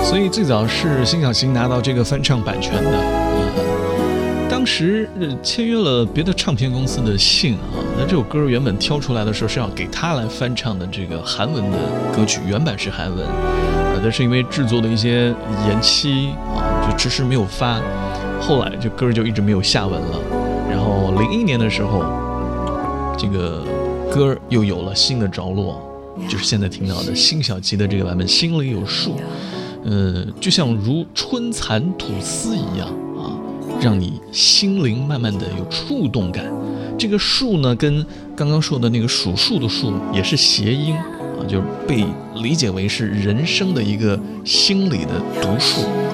所以最早是辛晓琪拿到这个翻唱版权的。当时签约了别的唱片公司的信啊，那这首歌原本挑出来的时候是要给他来翻唱的这个韩文的歌曲，原版是韩文，但是因为制作的一些延期啊，就迟迟没有发，后来这歌就一直没有下文了。然后01年的时候，这个歌又有了新的着落，就是现在听到的辛晓琪的这个版本《心里有数》，就像如春蚕吐丝一样啊，让你心灵慢慢的有触动感。这个数呢，跟刚刚说的那个数数的数也是谐音啊，就是被理解为是人生的一个心理的读数。